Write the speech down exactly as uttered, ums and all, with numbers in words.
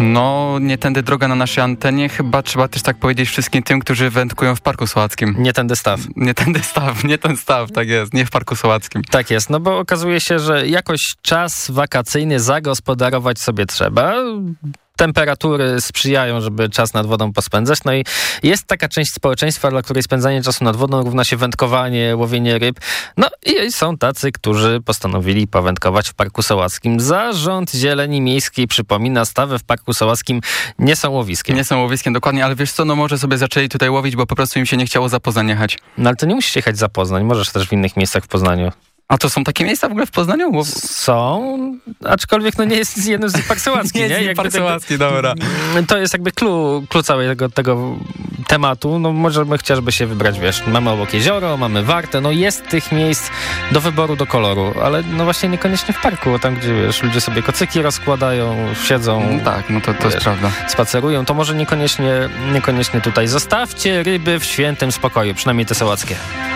No, nie tędy droga na naszej antenie. Chyba trzeba też tak powiedzieć wszystkim tym, którzy wędkują w Parku Sołackim. Nie tędy staw. Nie tędy staw, nie ten staw, tak jest, nie w Parku Sołackim. Tak jest, no bo okazuje się, że jakoś czas wakacyjny zagospodarować sobie trzeba. Temperatury sprzyjają, żeby czas nad wodą pospędzać. No i jest taka część społeczeństwa, dla której spędzanie czasu nad wodą równa się wędkowanie, łowienie ryb. No i są tacy, którzy postanowili powędkować w Parku Sołackim. Zarząd Zieleni Miejskiej przypomina, stawy w Parku Sołackim nie są łowiskiem. Nie są łowiskiem, dokładnie, ale wiesz co, no może sobie zaczęli tutaj łowić, bo po prostu im się nie chciało za Poznań jechać. No ale to nie musisz jechać za Poznań, możesz też w innych miejscach w Poznaniu. A to są takie miejsca w ogóle w Poznaniu? Bo... Są, aczkolwiek no nie jest jednym z nich Park Sołacki. nie, nie? nie Park Sołacki, dobra. To jest jakby clue, clue całego tego tematu. No możemy chociażby się wybrać, wiesz, mamy obok jezioro, mamy Wartę, no jest tych miejsc do wyboru, do koloru, ale no właśnie niekoniecznie w parku, tam gdzie, wiesz, ludzie sobie kocyki rozkładają, siedzą. No tak, no to, to wiesz, jest prawda. Spacerują, to może niekoniecznie, niekoniecznie tutaj. Zostawcie ryby w świętym spokoju, przynajmniej te sołackie.